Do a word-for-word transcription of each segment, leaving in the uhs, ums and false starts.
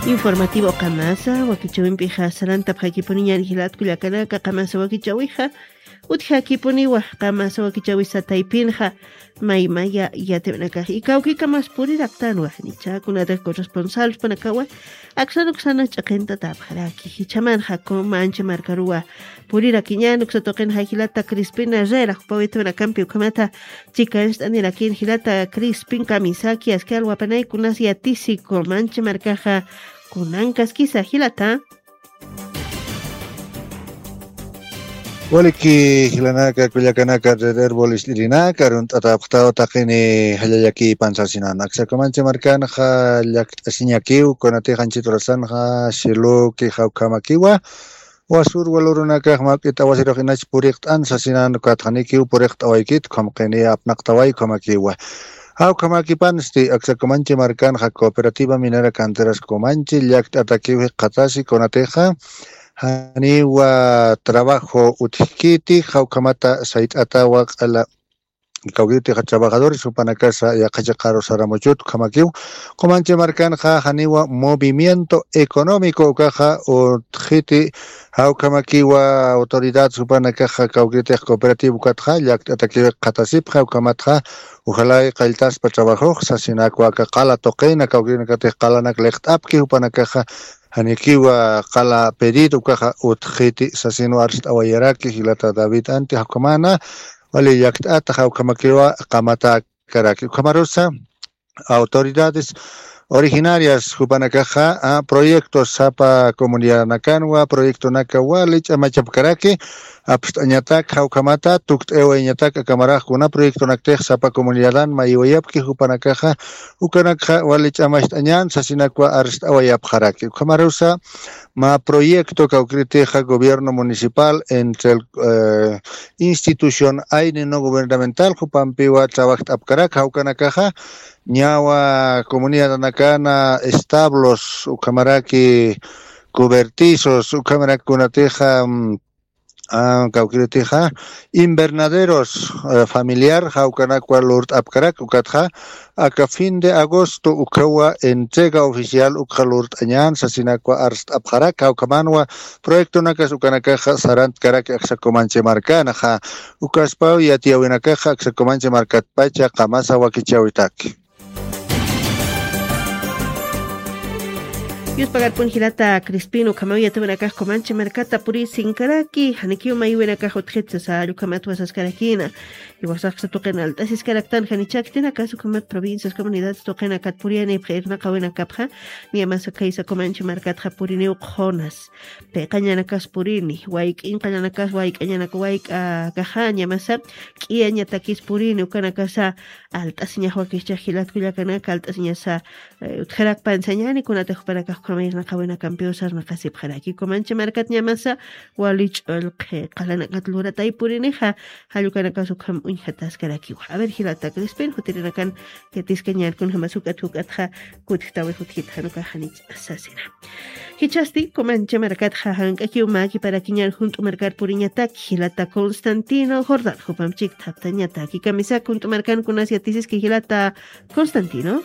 Informativo Kamasa, Wakichawimpi Hasaranta Pakiponiña Rigilat Kuyakanaka, Kamasa Wakichawija, Utjakiponiwa, Kamasa Wakichawisa Taipinja, Maimaya Yatebenaka, y Kauki Kamas Puri Daktanwa, Nichakuna de corresponsales Panakawa, Axanoxana Chakenta Tabharaki, Hichaman Hako Manche Marcarua, Purira Kiñan, Uxatoken Hagilata Crispina Rera, Poeto en Acampio Kamata, Chica Estanira Kin Hilata Crispin Kamisaki, Ascal Wapanay Kunasia Tísico, Manche Marcaja. Kunancas quizá hilata. Waliki hilanaka kuyakanaka derbolis irinaka runt ataptao takini hayayaki pansasinan aksakomanche markan ha yak asiñakiu konate hanchitorasan ha shiluki haukamakiwa wasur walurunaka makita wasirojinach purikt ansasinan kathanikiu purikt awaikit komqeni apnaqtawai komakiwa Hau kamaki pansti aksakomanche markan ha cooperativa minera canteras comanche yak atakiwe qatasi konateja hani wa trabajo utkiti hau kamata sait atawa ala kawiti ha trabajadores upanakasa ya kachakaro saramochut kamakiu comanche markan ha hani wa movimiento económico kaja utkiti hau kamaki wa autoridad upanakaja kawiti cooperativo katja yak atakiwe qatasip hau kamatja Ojalá qailtas pa trabajo sasina kwa qala toqena kawgina kate qala nak lekt apki upanakaja hanikiwa qala pedido kaja utkhiti sasino arst awayaraki hilata David anti hakamana wali yakta ta kamakiwa qamata karaki kamarosa autoridades originarias Jupanakaja a proyectos sapa comunidad nakanwa proyecto nakawalich amachapkaraki apstañatak haukamata tukt eweñatak kamaraj kuna proyecto naktek sapa comunidadan mayoyapki Jupanakaja ukanakja walich amashtañan sasinakwa arst awayapjaraki kamarusa ma proyecto kaukriteja gobierno municipal entre el eh, institución aine no gubernamental Jupampiwa trabaja apkarak haukanakaja Ñawa comunidad nakana establos ukamaraki cobertizos ukamaraki kunateja ah kaukireteja invernaderos uh, familiar haukanakwa lurt apkarak ukatja aka fin de agosto ukawa entrega oficial ukalurt añan sasinakwa arst apkarak haukamanwa proyecto nakas ukanakaja sarant karak aksakomanche markanaja ukaspau yatiawinakaja aksakomanche markat pacha kamasa wakichawitaki Yus pagar pun hilata Crispino kamaya tuve na kajo manche mercata puri sinkaraki hanikiu mayuve na kajo tjetsa sa yukamatu asas karakina y wasak sa toquen altas es karaktan hanichak tina kasu kamat provincias comunidades toquen akat puri ane pjerna kawena kapja ni amasa kaisa komanche mercata puri neu jonas pe kanyana kas purini waik in kanyana kas waik kanyana waik kaja masa kianya takis purini ukana kasa altas nya huakisha hilat kuyakana altas nya sa utjerak pa enseñani kuna te para Kamay na kawena campeosas na kasip haraki komanche markat nyamasa walich el qalana katlura tay purineja halukana kasukam unhatas karaki a ver hilata Crispin hutirina kan ketiskeñar kun hamasuka tukatja kutitawe hutkit hanuka hanich asasina hichasti komanche markat hahanka kiumaki para kiñar junto markat puriñatak hilata Constantino Jordan hupamchik taptañataki kamisa junto markan kunasiatisis ki hilata Constantino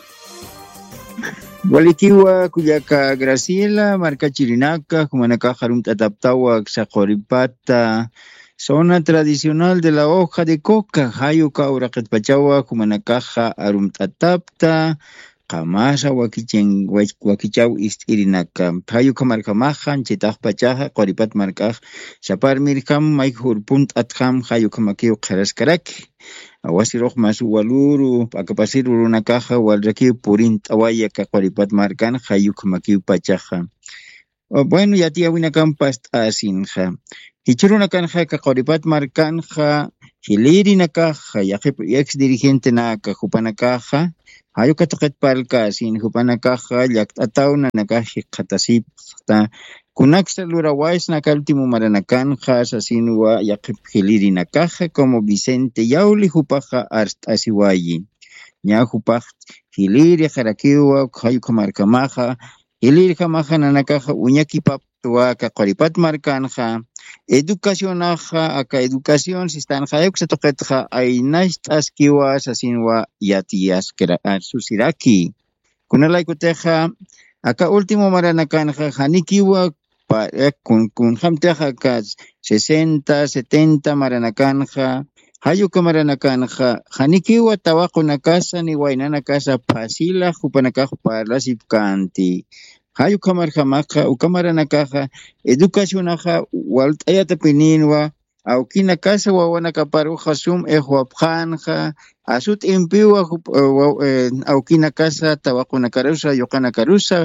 Walikiwa kuyaka Graciela marca Chirinaca Jumanaka Harum Tataptawa Xacoripata zona tradicional de la hoja de coca Hayuka Uraket Pachawa Jumanakaja Arum Tatapta Kamasa Wakichen Wakichau Istirinaka Hayuka Markamajan Chitah Pachaja Koripat Markaj Chapar Mirkam Maikhur Punt Atham Hayuka Makio Karaskarak Awasirok masu waluru akapasiru una caja walraki purint awaya kakwaripat markan hayuk makiu pachaja. Bueno, ya tía wina campas asinja. Hichuruna kanja kakwaripat markan ja hiliri na caja ya ex dirigente na kajupana caja. Hayuk katoket palka sin jupana caja yak atauna na caja katasip ta Kunaxa Lurawais na último maranakan has asinua yaqip hiliri na caja como Vicente Yauli hupaja arst asiwayi. Nya hupaj hiliri jarakiwa hayuka markamaja hiliri jamaja nanakaja uñaki paptua kakoripat markanja educacionaja aka educación sistan hayuk satoqetja ainast askiwa asinua yatias kera susiraki. Kunalaikuteja Acá último maranakanja janikiwa kun kun hamteja kas sesenta, setenta maranakanja. Hayuka maranakanja janikiwa tawaquna casa ni wainana casa pasila hupanakaja parlasip kanti. Hayuka marjamaja ukamaranakaja educacionaja waltayata pininwa aukina casa wawana kaparuja sum ejuapjanja asut impiwa aukina casa tawaquna karusa yokana karusa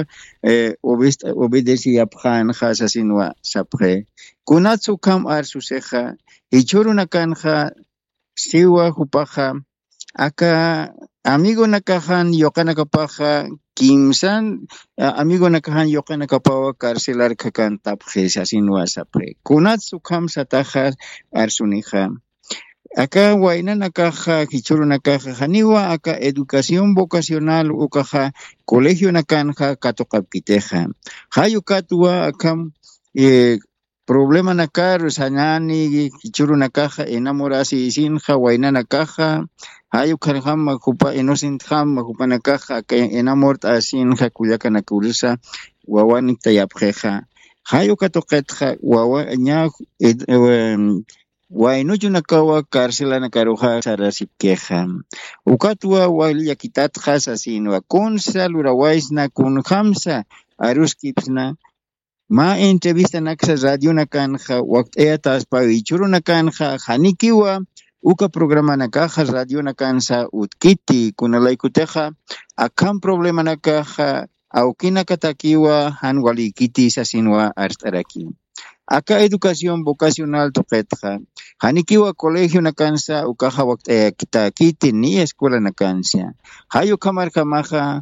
obedeci apjanja sasinwa sapre kunatsu kam arsuseja ichuruna kanja siwa hupaja aka amigo nakajan yokana kapaja kimsan amigo nakajan yokana kapawa carcelar kakan tapje sasinwa sapre kunatsu kam sataja arsunija acá waina nakaja kichuru nakaja janiwa acá educación vocacional ukaja colegio nakanja katokapiteja hayu katua akam eh, problema nakar sanani kichuru nakaja enamorasi sinja waina nakaja hayu karham makupa innocent ham makupa nakaja que enamort asinja kuyaka nakurisa wawani tayapjeja hayu katoketja wawa nya wainuchu nakawa cárcela nakaruja sarasipkeja ukatua wali yakitatja sasinwa kunsa lurawaisna kun hamsa aruskipsna ma entrevista naksa radio nakanja waqt'eya taspa ichuru nakanja janikiwa uka programa nakaja radio nakansa utkiti kunalaykuteja akan problema nakaja aukina katakiwa han walikiti sasinwa artaraki acá educación vocacional toqetja janikiwa colegio nakansa ukaja waqt'eya kitakiti ni escuela nakansa hayu kamarkamaja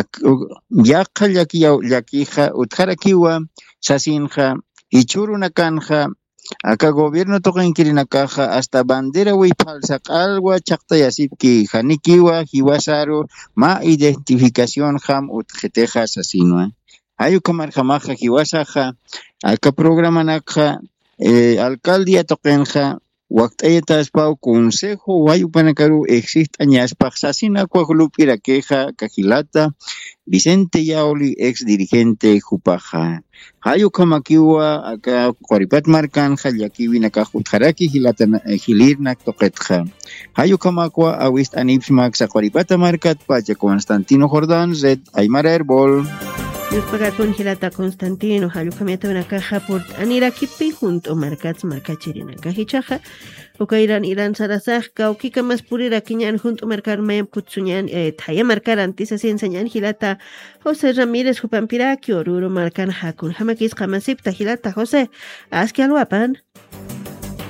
yaqa llakiya llakija utjarakiwa sasinja ichuru nakanja acá gobierno toqinkirinakaja hasta bandera wipalsa qalwa chaqta yasipki janikiwa hiwasaro ma identificación ham utjeteja sasinwa hayu kamarjamaja hiwasaja acá programa nakja eh, alcaldía toqenja waqt'eya taspa consejo wayupanakaru existe añaspaj sasina kuajlupira queja kajilata Vicente Yauli ex dirigente jupaja hayu kamakiwa acá Qoripat markanja llakiwi naka jutjaraki hilata hilirnak toqetja hayu kamakwa awist anipsmak sa Qoripata markat pacha Constantino Jordán Zed Aymara Herbol Nos paga con Hilata Constantino, Halu Kamiata una caja por Anira Kipi junto Marcats Marcachirina Cajichaja, Ukairan Iran Sarasaka, Ukika más purira Kiñan junto Marcar Mem Kutsuñan, Taya Marcar Antisa Enseñan Hilata, José Ramírez Jupampiraki, Oruro Marcan Hakun, Hamakis Kamasip, Hilata José, Asque Aluapan.